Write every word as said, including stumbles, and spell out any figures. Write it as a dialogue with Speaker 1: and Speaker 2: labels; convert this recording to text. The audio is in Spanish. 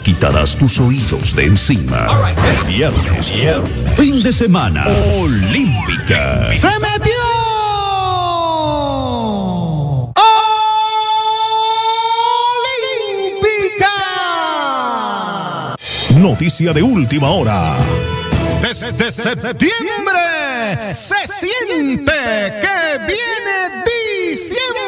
Speaker 1: nos quitarás tus oídos de encima. Right, viernes, viernes, fin de semana, Olímpica.
Speaker 2: ¡Se metió! ¡Olímpica!
Speaker 1: Noticia de última hora.
Speaker 2: Desde septiembre se siente que viene diciembre.